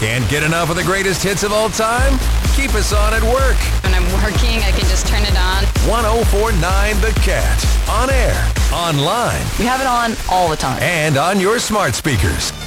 Can't get enough of the greatest hits of all time? Keep us on at work. When I'm working, I can just turn it on. 104.9 The Cat. On air, online, We have it on all the time. and on your smart speakers.